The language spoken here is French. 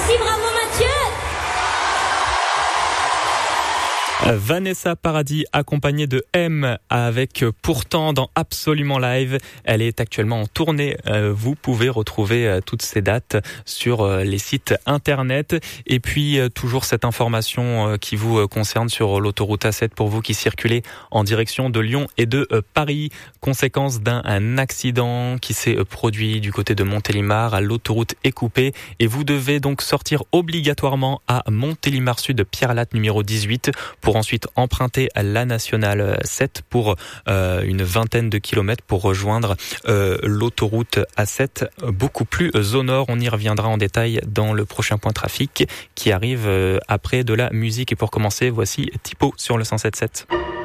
Merci, bravo Mathieu. Vanessa Paradis accompagnée de M avec Pourtant dans Absolument Live. Elle est actuellement en tournée. Vous pouvez retrouver toutes ces dates sur les sites internet. Et puis toujours cette information qui vous concerne sur l'autoroute A7 pour vous qui circulez en direction de Lyon et de Paris. Conséquence d'un accident qui s'est produit du côté de Montélimar. L'autoroute est coupée et vous devez donc sortir obligatoirement à Montélimar Sud, Pierre-Latte numéro 18 pour ensuite emprunter la nationale 7 pour une vingtaine de kilomètres pour rejoindre l'autoroute A7 beaucoup plus au nord. On y reviendra en détail dans le prochain point trafic qui arrive après de la musique. Et pour commencer, voici Tipo sur le 107.7.